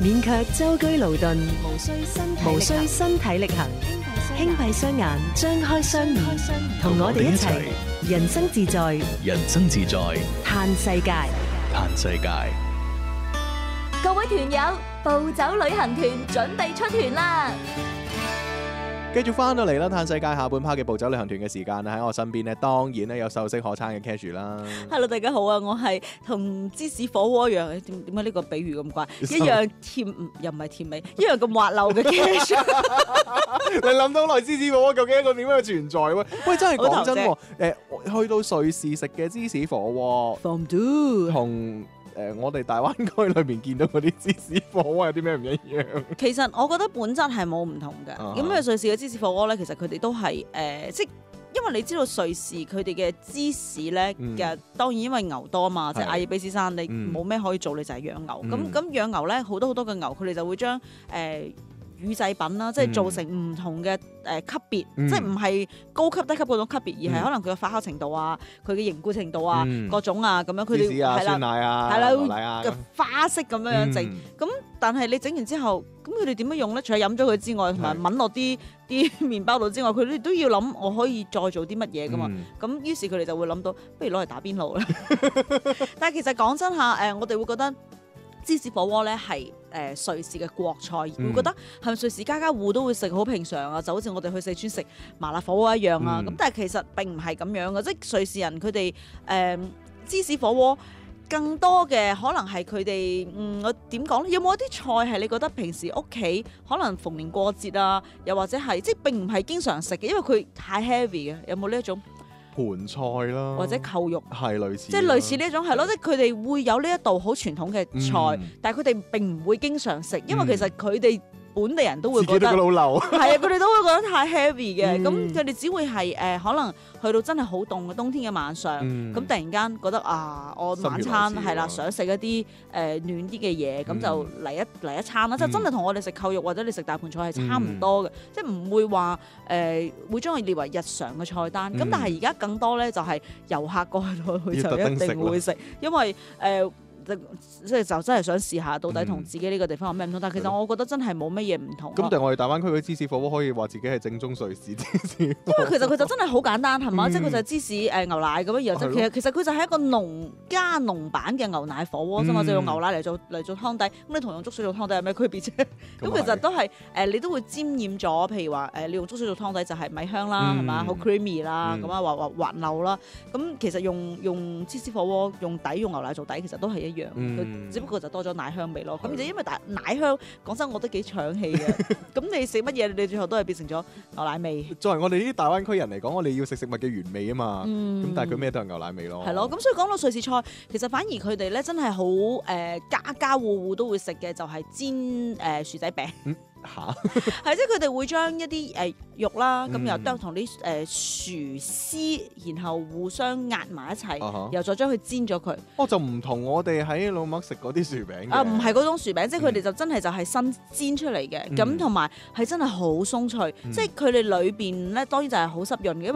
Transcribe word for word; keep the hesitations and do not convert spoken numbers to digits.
免卻舟車勞頓， 無需身體無需身體力行，輕閉雙眼，張開雙耳，同我哋一齊人生自在， 人生自在， 嘆世界， 嘆世界。 各位團友，暴走旅行團準備出團啦！ 繼續翻到嚟啦，嘆世界下半 part 嘅暴走旅行團嘅時間啦，喺我身邊咧，當然咧有秀色可餐嘅 Cashew 啦。 Hello， 大家好啊！我係同芝士火鍋一樣，點點解呢個比喻咁怪？一樣甜又唔係甜味，一樣咁滑溜嘅 Cashew。 你諗到來芝士火鍋究竟一個點樣嘅存在喎？喂，真係講真喎，誒去到瑞士食嘅芝士火鍋 Fondue 同誒我哋大灣區裏面見到嗰啲芝士火鍋有啲咩唔一樣？ 其實我覺得本質係冇唔同嘅。咁因為瑞士嘅芝士火鍋咧，其實佢哋都係誒、呃，即因為你知道瑞士佢哋嘅芝士咧嘅，嗯、當然因為牛多嘛，即係阿爾卑斯山，你冇咩可以做，你就係養牛。咁咁、嗯、養牛咧，好多好多嘅牛，佢哋就會將誒。呃乳製品啦，即係做成唔同嘅誒級別，嗯、即係唔係高級低級嗰種級別，而係可能佢嘅發酵程度啊、佢嘅凝固程度啊、嗯、各種啊咁樣，佢哋係啦，酸奶啊、係啦，牛奶啊，花式咁樣樣整。咁、嗯、但係你整完之後，咁佢哋點樣用咧？除咗飲咗佢之外，同埋抿落啲啲麵包度之外，佢哋都要諗我可以再做啲乜嘢噶嘛？咁、嗯、於是佢哋就會諗到，不如攞嚟打邊爐啦。但係其實講真下，誒我哋會覺得芝士火鍋咧係誒瑞士嘅國菜，嗯、會覺得係咪瑞士家家戶都會食好平常啊？就好似我哋去四川食麻辣火鍋一樣啊！咁、嗯、但係其實並唔係咁樣嘅，即係瑞士人佢哋誒芝士火鍋更多嘅可能係佢哋嗯我點講咧？有冇一啲菜係你覺得平時屋企可能逢年過節啊，又或者係即係並唔係經常食嘅，因為佢太 heavy 嘅，有冇呢一種？ 盤菜啦， 或者扣肉， 係類似， 即係類似呢一種係咯，即係佢哋會有呢一道好傳統嘅菜，嗯、但係佢哋並唔會經常食，因為其實佢哋本地人都會覺得老流，係啊，佢哋都會覺得太 heavy 嘅，咁佢哋只會係誒、呃、可能去到真係好凍嘅冬天嘅晚上，咁、嗯、突然間覺得啊，我晚餐係啦，想食一啲誒、呃、暖啲嘅嘢，咁、嗯、就嚟一嚟一餐啦，嗯、就真係同我哋食扣肉或者你食大盤菜係差唔多嘅，嗯、即係唔會話誒、呃、會將佢列為日常嘅菜單，咁、嗯、但係而家更多咧就係遊客過去到去就一定會食，因為誒。呃即係就真係想試下到底同自己呢個地方有咩唔同，嗯、但係其實我覺得真係冇乜嘢唔同。 咁但係我哋大灣區嘅芝士火鍋可以話自己係正宗瑞士芝士，因為其實佢就真係好簡單係嘛，嗯、即係佢就係芝士誒、呃、牛奶咁樣，然後其實其實佢就係一個濃加濃版嘅牛奶火鍋啫嘛，嗯、就用牛奶嚟做嚟做湯底。咁你同用粥水做湯底有咩區別啫？咁、嗯、其實都係誒、呃，你都會沾染咗，譬如話誒、呃，你用粥水做湯底就係米香啦，係嘛、嗯，好 creamy 啦，咁啊滑滑滑溜啦。咁其實用用芝士火鍋用底用牛奶做底，其實都係一樣。嗯只不過就多咗奶香味咯，咁就因為大奶香，講真我覺得幾搶氣嘅。咁你食乜嘢，你最後都係變成咗牛奶味。作為我哋呢啲大灣區人嚟講，我哋要食食物嘅原味啊嘛。咁、嗯、但係佢咩都係牛奶味咯。係咯，咁所以講到瑞士菜，其實反而佢哋咧真係好誒家家戶戶都會食嘅，就係煎誒、呃、薯仔餅。嗯嚇，係即係佢哋會將一啲誒、呃、肉啦，咁又都同啲誒薯絲，然後互相壓埋一齊，然後、uh huh. 再將佢煎咗佢。哦，就唔同我哋喺老麥食嗰啲薯餅啊，唔係嗰種薯餅，即係佢哋就真係就係新煎出嚟嘅，咁同埋係真係好鬆脆，嗯、即係佢哋裏邊咧當然就係好濕潤嘅。